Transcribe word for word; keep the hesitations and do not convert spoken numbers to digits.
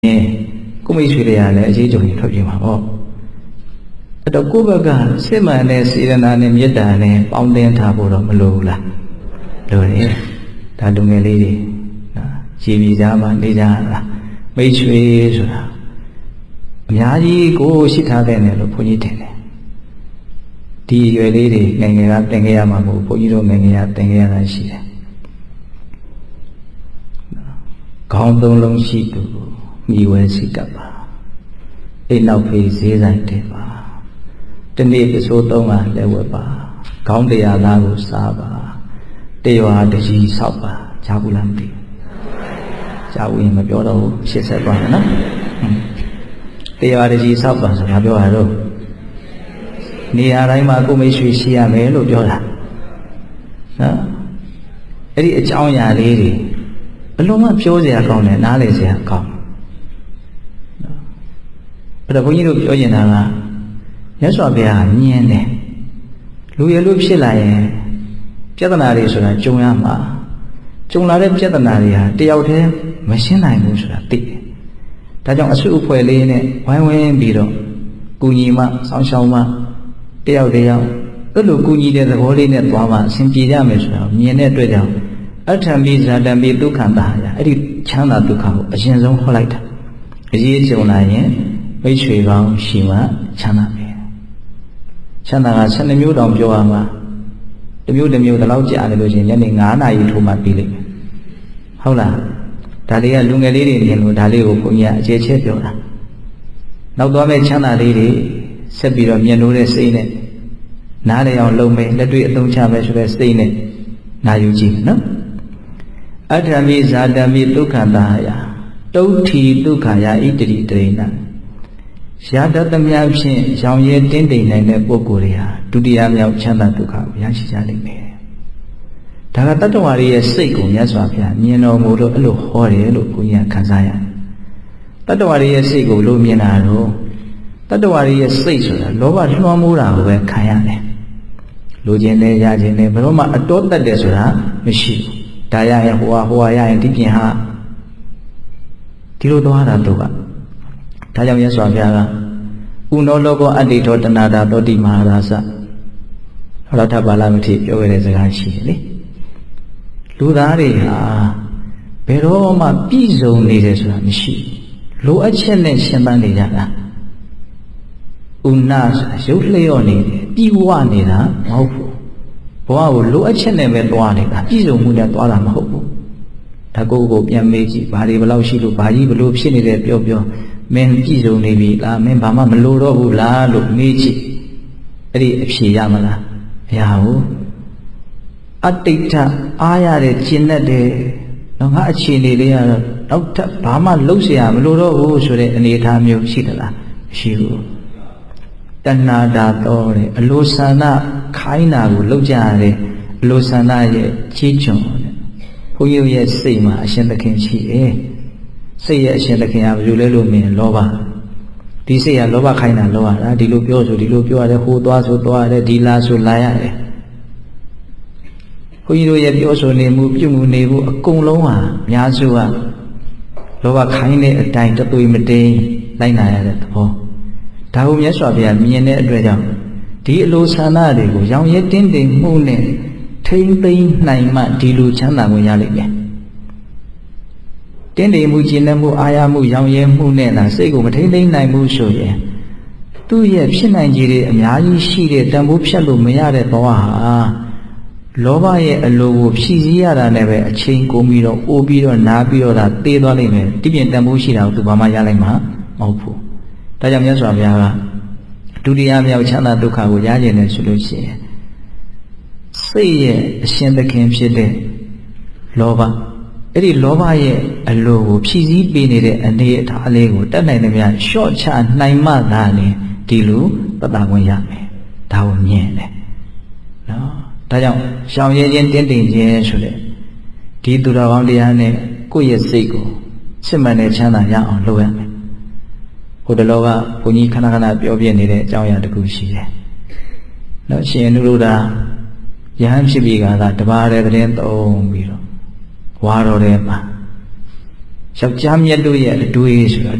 ကိုမိတ်ဆွေတွေကလည်းအခြေကြုံထွက်ပြေးမှာပေါ့အဲ့တော့ကိုယ့်ဘက်ကစစ်မှန်တဲ့စေတနာနဲ့မေတ္တာနဲ့ပေါင်းသင်းထားဖို့တော့မလိုဘူးလားလိုတယ်ဒါလူငယ်လေးတွေနော်ရေပြည်သားမှနေကြတာမိတ်ဆွေဆိုတာအများကြီးကိုရှိထားတဲ့နယ်လို့ဘုန်းကြီးထင်တယ်ဒီရွယ်လေးတွေငယ်ငယ်ကသင်ခဲ့ရမှာမဟုတ်ဘုန်းကြီးတို့ငယ်ငယ်ကသင်ခဲ့ရတာရှိတယ်ခေါင်းသုံးလုံးရှိသူမိဝဲစိတ်ကပ်ပါအိမ်နောက်ဖေးဈေးဆိုင်တဲ့ပါတနေ့ပစိုးသုံးကလည်းဝက်ပါခေါင်းတရားသားကိုစားပါတရွာတကြီးဆောက်ပါကြားဘူးလားမသိဘူးကြားဘူးရင်မပြောတော့ဘူးရှစ်ဆက်သွားမယ်နော်တရွာတကြီးဆောက်ပါဆိုတာပြောရတော့နေရာတိုင်းမှာကိုမိတ်ဆွေရှိရမယ်လို့ပြောတာနော်အဲ့ဒီအကြောင်းအရာလေးတွေအလုံးမပြောစရာကောင်းတယ်နားလည်စရာကောင်းအဲ့တော့ဘုန်းကြီးတို့ပြောချင်တာကမြတ်စွာဘုရားမြင်တယ်လူရလူဖြစ်လာရင်ပြဿနာတွေဆိုတာကြုံရမှာကြုံလာတဲ့ပြဿနာတွေဟာတယောက်တည်းမရှင်းနိုင်ဘူးဆိုတာသိတယ်ဒါကြောင့်အဆုအဖွဲလေးနဲ့ဝိုင်းဝန်းပြီးတော့ကုညီမဆောင်းရှောင်းမတယောက်တယောက်အဲ့လိုကုညီတဲ့သဘောလေးနဲ့သွားမှအစဉ်ပြေကြမယ်ဆိုတာမြင်တဲ့အတွက်ကြောင့်အထံပိဇာတံပိဒုက္ခတာရအဲ့ဒီချမ်းသာဒုက္ခကိုအရင်ဆုံးဟောလိုက်တာအရေးကြုံလာရင်မိတ်ဆွေကောင်းရှိမှချမ်းသာပဲချမ်းသာကဆယ်နှစ်မျိုးတောင်ပြောရမှာတစ်မျိုးတစ်မျိုးတလောက်ကြာနေလို့ရှိရင်ညနေငါးနာရီထိုးမှပြီးလိမ့်မယ်ဟုတ်လားဒါလေးကလူငယ်လေးတွေမြင်လို့ဒါလေးကိုဘုန်းကြီးကအကျေချဲပြောတာနောက်သွားမဲ့ချမ်းသာလေးတွေဆက်ပြီးတော့မြင်လို့တဲ့စိတ်နဲ့နားလည်အောင်လုပ်မယ်လက်တွေ့အသုံးချမယ်ဆိုတဲ့စိတ်နဲ့နာယူကြည့်မယ်နော်အထံမိဇာတံမိဒုက္ခတာယတုဋ္ဌိဒုက္ခယဣတရိတရိဏရာတသမြဖြင့်ရောင်ရဲတင်းတိမ်နိုင်တဲ့ပုဂ္ဂိုလ်တွေဟာဒုတိယမြောက်ချမ်းသာဒုက္ခကိုရရှိကြလိမ့်မယ်ဒါကတတ္တဝါတွေရဲ့စိတ်ကိုမြတ်စွာဘုရားမြင်တော်မူလို့အဲ့လိုဟောတယ်လို့ဘုရားခံစားရတယ်တတ္တဝါတွေရဲ့စိတ်ကိုလို့မြင်တာတော့တတ္တဝါတွေရဲ့စိတ်ဆိုတာလောဘလွှမ်းမိုးတာကိုပဲခံရတယ်လိုချင်တယ်ရချင်တယ်ဘယ်တော့မှအတော်တတ်တယ်ဆိုတာမရှိဘူးဒါရရင်ဟိုဟာဟိုဟာရရင်ဒီပြင်ဟာဒီလိုသွားတာတော့ကဒါကြောင့်မြတ်စွာဘုရားကဥနောလောကောအတ္တိထောတနာတာသောတိမဟာရာဇဟောထပါဠိမထေပြောခဲ့တဲ့စကားရှိတယ်လေလူသားတွေဟာဘယ်တော့မှပြည့်စုံနေတယ်ဆိုတာမရှိလိုအပ်ချက်နဲ့ရှင်သန်နေကြတာဥနာဆိုတာရုပ်လျော့နေတယ်ပြီးဝနေတာမဟုတ်ဘူးဘဝကိုလိုအပ်ချက်နဲ့ပဲသွားနေတာပြည့်စုံမှုနဲ့သွားတာမဟုတ်ဘူးဒါကိုကိုပြန်မေးကြည့်ဘာတွေဘလောက်ရှိလို့ဘာကြီးဘလို့ဖြစ်နေတယ်ပြောပြောမင်းပြည့်စုံနေပြီလားမင်းဘာမှမလိုတော့ဘူးလားလို့မေးကြည့်အဲ့ဒီအဖြေရမလားမရဘူးအတ္တိထအားရတဲ့ကျင့်တတ်တယ်တော့ငါအခြေအနေလေးကတော့နောက်ထပ်ဘာမှလုပ်เสียမလိုတော့ဘူးဆိုတဲ့အနေအထားမျိုးရှိသလားမရှိဘူးတဏှာတာတော့တယ်အလိုဆန္ဒခိုင်းတာကိုလုပ်ကြရတယ်အလိုဆန္ဒရဲ့ချီးချွန်တယ်ဘုန်းကြီးရဲ့စိတ်မှာအရှင်သခင်ရှိတယ်စိတ်ရဲ့အရှင်သခင်ကဘယ်လိုလဲလို့မြင်လောဘဒီစိတ်ကလောဘခိုင်းတာလောရတာဒီလိုပြောဆိုဒီလိုပြောရတယ်ဟိုသွားဆိုသွားရတယ်ဒီလာဆိုလာရတယ်ဘုန်းကြီးတို့ရဲ့ပြောဆိုနေမှုပြုမှုနေမှုအကုန်လုံးဟာအများစုကလောဘခိုင်းတဲ့အတိုင်းတသွေးမတိန်လိုက်နာရတဲ့သဘောဒါကိုမြတ်စွာဘုရားမြင်တဲ့အတွက်ကြောင့်ဒီအလိုဆန္ဒတွေကိုရောင်ရဲတင်းတိမ်မှုနဲ့ထိမ့်သိမ်းနိုင်မှဒီလိုချမ်းသာဝင်ရလိမ့်မယ်တင်းတိမ်မှုကျင့်တဲ့မှုအာရမှုရောင်ရဲမှုနဲ့သာစိတ်ကိုမထိမ့်သိမ်းနိုင်ဘူးဆိုရင်သူ့ရဲ့ဖြစ်နိုင်ခြေတွေအများကြီးရှိတဲ့တန်ဖိုးဖြတ်လို့မရတဲ့ဘဝဟာလောဘရဲ့အလိုကိုဖြည့်ဆည်းရတာနဲ့ပဲအချိန်ကုန်ပြီးတော့အိုးပြီးတော့နားပြီးတော့ဒါသေသွားလိမ့်မယ်ဒီပြင်တန်ဖိုးရှိတာကိုသူဘာမှရလိုက်မှာမဟုတ်ဘူးဒါကြောင့်မြတ်စွာဘုရားကဒုတိယမြောက်ချမ်းသာဒုက္ခကိုရကျင်တယ်ဆိုလို့ရှိရင်စိတ်ရဲ့အရှင်သခင်ဖြစ်တဲ့လောဘအဲ့ဒီလောဘရဲ့အလိုကိုဖြည့်ဆည်းပေးနေတဲ့အနေအထားလေးကိုတတ်နိုင်သမျှရှော့ချနိုင်မှသာလေဒီလိုတတ်တာဝင်ရမယ်ဒါကိုမြင်တယ်နော်ဒါကြောင့်ရှောင်ရဲခြင်းတင်းတိမ်ခြင်းဆိုတဲ့ဒီသူတော်ကောင်းတရားနဲ့ကိုယ့်ရဲ့စိတ်ကိုစစ်မှန်တဲ့ချမ်းသာရအောင်လုပ်ရမယ်ဟိုတလောကဘုန်းကြီးခဏခဏပြောပြနေတဲ့အကြောင်းအရာတစ်ခုရှိတယ်နော်ရှင်နုရုဒ္ဓယဟန်ဖြစ်ပြီးကသာတပါးတဲ့တဲ့သုံးပြီးတော့ဝါတော်ထဲမှာယောက်ျားမြတ်တို့ရဲ့အတွေးဆိုတာ